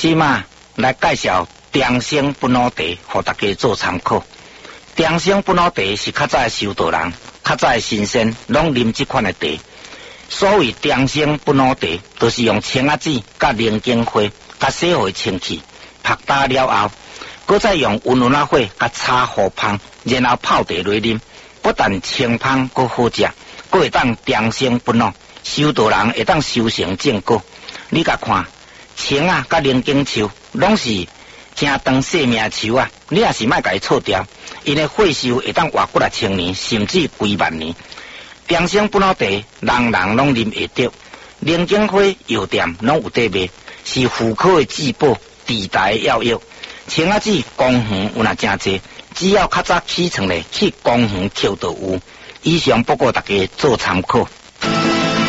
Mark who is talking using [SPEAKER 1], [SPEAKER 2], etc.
[SPEAKER 1] 即马来介绍长生不老茶，互大家做参考。长生不老茶是较早的修道人、较早的神仙拢啉这款的茶。所谓长生不老茶，就是用青仔籽、甲灵根花、甲洗互清气，拍打了后，搁再用温润火甲炒好芳，然后泡茶来啉，不但清芳，搁好食，搁会当长生不老。修道人会当修成正果。你甲看，青啊甲灵根树，拢是正长生命树啊，你也是莫甲伊错掉，因为岁寿会当活过来千年，甚至几万年。长生不老茶，人人拢啉会着。灵根花、药店拢有得卖，是妇科的至宝，治大的药药。青仔籽功能有若真济，只要较早起床咧，去公园捡到有。以上报告大家做参考。